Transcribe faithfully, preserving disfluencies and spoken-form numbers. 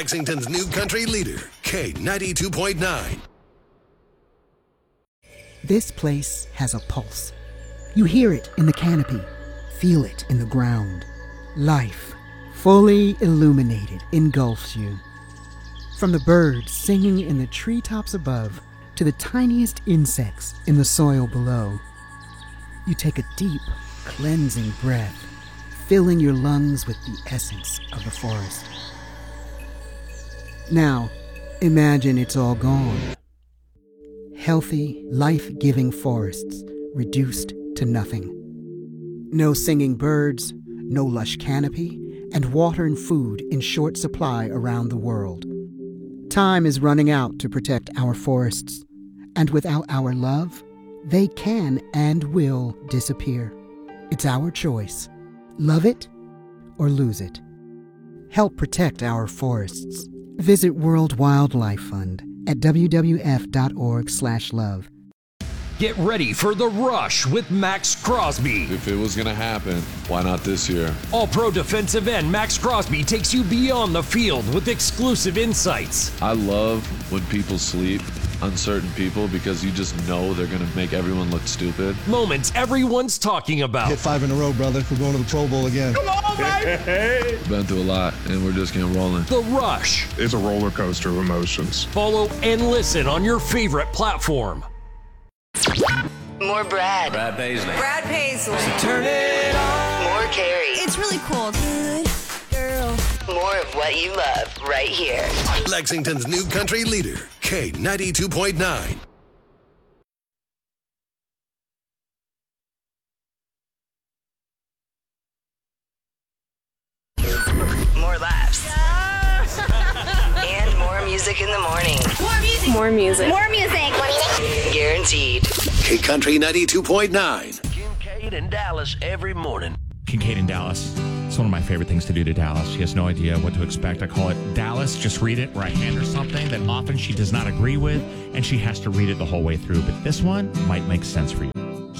Lexington's new country leader, K ninety-two point nine. This place has a pulse. You hear it in the canopy, feel it in the ground. Life, fully illuminated, engulfs you. From the birds singing in the treetops above to the tiniest insects in the soil below, you take a deep, cleansing breath, filling your lungs with the essence of the forest. Now, imagine it's all gone. Healthy, life-giving forests reduced to nothing. No singing birds, no lush canopy, and water and food in short supply around the world. Time is running out to protect our forests, and without our love, they can and will disappear. It's our choice. Love it or lose it. Help protect our forests. Visit World Wildlife Fund at w w f dot org slash love. Get ready for The Rush with Max Crosby. If it was going to happen, why not this year? All-pro defensive end Max Crosby takes you beyond the field with exclusive insights. I love when people sleep, uncertain people, because you just know they're going to make everyone look stupid. Moments everyone's talking about. Hit five in a row, brother. We're going to the Pro Bowl again. Come on, baby! We've been through a lot, and we're just getting rolling. The Rush. It's a roller coaster of emotions. Follow and listen on your favorite platform. More Brad. Brad Paisley. Brad Paisley. So turn it on. More Carrie. It's really cool. Good girl. More of what you love right here. Lexington's new country leader, K ninety-two point nine. More laughs. And more music in the morning. More music. More music. More music. More music. Guaranteed. K Country ninety-two point nine. Kincaid in Dallas every morning. Kincaid in Dallas. It's one of my favorite things to do to Dallas. She has no idea what to expect. I call it Dallas, just read it, where I hand her something that often she does not agree with, and she has to read it the whole way through. But this one might make sense for you.